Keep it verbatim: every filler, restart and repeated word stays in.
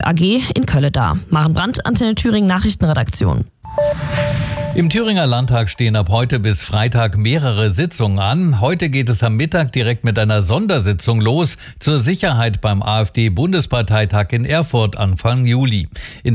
A G in Kölle dar. Maren Brandt, Antenne Thüringen Nachrichtenredaktion. Im Thüringer Landtag stehen ab heute bis Freitag mehrere Sitzungen an. Heute geht es am Mittag direkt mit einer Sondersitzung los zur Sicherheit beim AfD-Bundesparteitag in Erfurt Anfang Juli. In